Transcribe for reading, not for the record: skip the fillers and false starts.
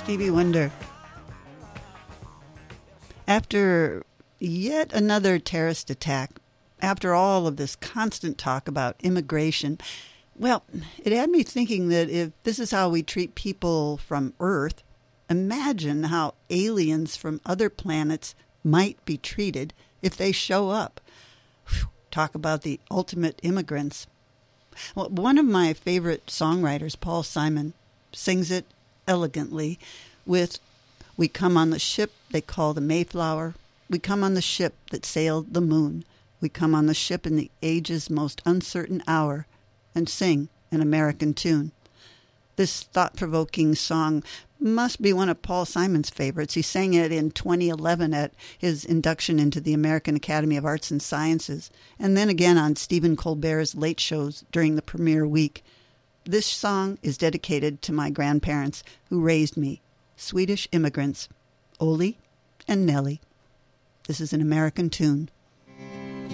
Stevie Wonder. After yet another terrorist attack, after all of this constant talk about immigration, well, it had me thinking that if this is how we treat people from Earth, imagine how aliens from other planets might be treated if they show up. Whew, talk about the ultimate immigrants. Well, one of my favorite songwriters, Paul Simon, sings it elegantly with, "We come on the ship they call the Mayflower. We come on the ship that sailed the moon. We come on the ship in the age's most uncertain hour and sing an American tune." This thought-provoking song must be one of Paul Simon's favorites. He sang it in 2011 at his induction into the American Academy of Arts and Sciences, and then again on Stephen Colbert's late shows during the premiere week. This song is dedicated to my grandparents who raised me, Swedish immigrants, Oli and Nellie. This is an American tune.